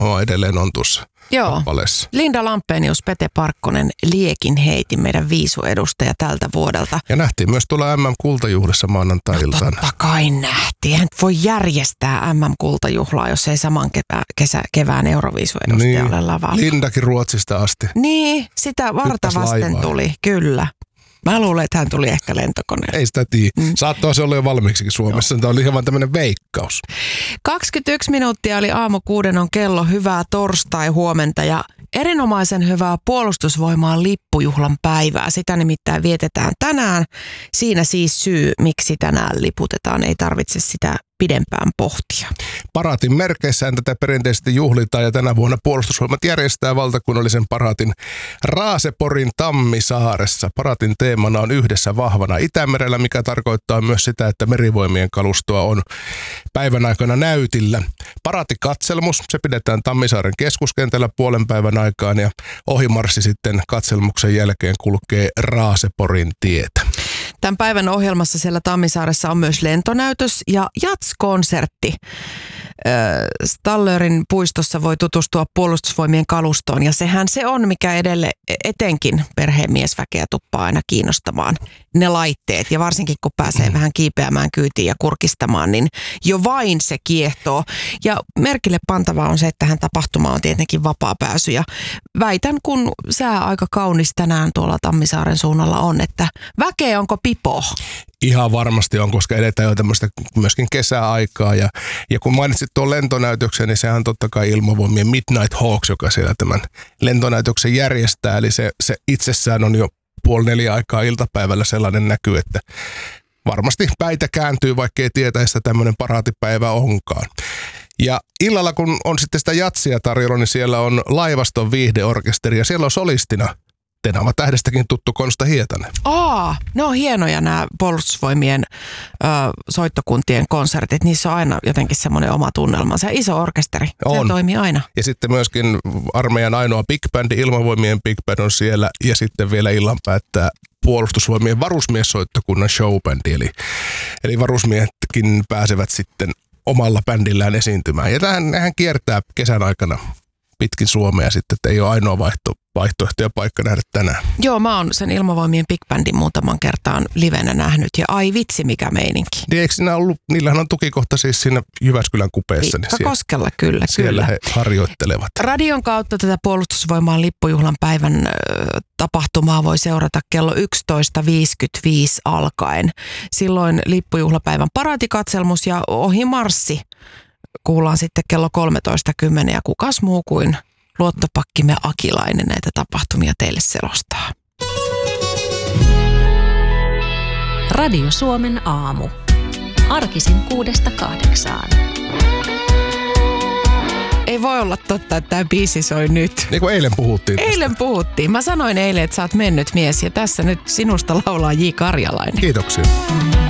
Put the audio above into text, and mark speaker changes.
Speaker 1: edelleen on tuossa kappaleessa.
Speaker 2: Linda Lampenius, Pete Parkkonen, Liekin heiti meidän viisuedustaja tältä vuodelta.
Speaker 1: Ja nähtiin myös tuolla MM-kultajuhlissa maanantai-iltana.
Speaker 2: No totta kai nähtiin. Hän voi järjestää MM-kultajuhlaa, jos ei saman kevään Euroviisuedustaja ole lavalla.
Speaker 1: Lindakin Ruotsista asti.
Speaker 2: Niin, sitä varta vasten tuli, kyllä. Mä luulen, että hän tuli ehkä lentokoneella.
Speaker 1: Ei sitä tiedä. Saattaa se olla jo valmiiksikin Suomessa. Tämä oli ihan tämmöinen veikkaus.
Speaker 2: 21 minuuttia oli aamu 6 on kello. Hyvää torstai-huomenta ja erinomaisen hyvää Puolustusvoimaan lippujuhlan päivää. Sitä nimittäin vietetään tänään. Siinä siis syy, miksi tänään liputetaan. Ei tarvitse sitä pidempään pohtia.
Speaker 1: Paraatin merkeissään tätä perinteisesti juhlitaan ja tänä vuonna Puolustusvoimat järjestää valtakunnallisen paraatin Raaseporin Tammisaaressa. Paraatin teemana on yhdessä vahvana Itämerellä, mikä tarkoittaa myös sitä, että merivoimien kalustoa on päivän aikana näytillä. Paraatikatselmus, se pidetään Tammisaaren keskuskentällä puolen päivän aikaan ja ohimarssi sitten katselmuksen jälkeen kulkee Raaseporin tietä.
Speaker 2: Tämän päivän ohjelmassa siellä Tammisaaressa on myös lentonäytös ja jatskonsertti. Stallörin puistossa voi tutustua Puolustusvoimien kalustoon ja sehän se on, mikä etenkin perheen miesväkeä tuppaa aina kiinnostamaan. Ne laitteet ja varsinkin kun pääsee vähän kiipeämään kyytiin ja kurkistamaan, niin jo vain se kiehtoo. Ja merkille pantavaa on se, että tähän tapahtumaan on tietenkin vapaa pääsy ja väitän, kun sää aika kaunis tänään tuolla Tammisaaren suunnalla on, että väkeä onko pipo?
Speaker 1: Ihan varmasti on, koska edetään jo tämmöistä myöskin kesäaikaa ja kun mainitsit tuon lentonäytöksen, niin sehän on totta kai Ilmavoimien Midnight Hawks, joka siellä tämän lentonäytöksen järjestää, eli se itsessään on jo 3:30 aikaa iltapäivällä sellainen näky, että varmasti päitä kääntyy, vaikka ei tietäisi, että tämmöinen paraatipäivä onkaan. Ja illalla, kun on sitten sitä jatsia tarjolla, niin siellä on Laivaston viihdeorkesteri ja siellä on solistina Tenava Tähdestäkin tuttu Konsta Hietanen.
Speaker 2: Ne on hienoja nämä Puolustusvoimien soittokuntien konsertit. Niissä on aina jotenkin semmoinen oma tunnelma. Se iso orkesteri, se toimii aina.
Speaker 1: Ja sitten myöskin armeijan ainoa big band, Ilmavoimien big band on siellä. Ja sitten vielä illan päättää Puolustusvoimien varusmiessoittokunnan showbändi. Eli varusmiehetkin pääsevät sitten omalla bändillään esiintymään. Ja tämähän kiertää kesän aikana pitkin Suomea sitten, että ei ole ainoa vaihtoehto ja paikka nähdä tänään.
Speaker 2: Joo, mä oon sen Ilmavoimien big bandin muutaman kertaan livenä nähnyt ja ai vitsi mikä meininki.
Speaker 1: Niin eikö siinä ollut, niillähän on tukikohta siis siinä Jyväskylän kupeessa.
Speaker 2: Koskella, kyllä.
Speaker 1: Siellä he harjoittelevat.
Speaker 2: Radion kautta tätä Puolustusvoimaan lippujuhlan päivän tapahtumaa voi seurata kello 11.55 alkaen. Silloin lippujuhlapäivän paraatikatselmus ja ohimarssi kuullaan sitten kello 13.10 ja kukas muu kuin luottopakkimme Akilainen näitä tapahtumia teille selostaa.
Speaker 3: Radio Suomen aamu. Arkisin 6-8.
Speaker 2: Ei voi olla totta, että tämä biisi soi nyt.
Speaker 1: Niin kuin eilen puhuttiin tästä.
Speaker 2: Eilen puhuttiin. Mä sanoin eilen, että sä oot mennyt mies ja tässä nyt sinusta laulaa J. Karjalainen.
Speaker 1: Kiitoksia.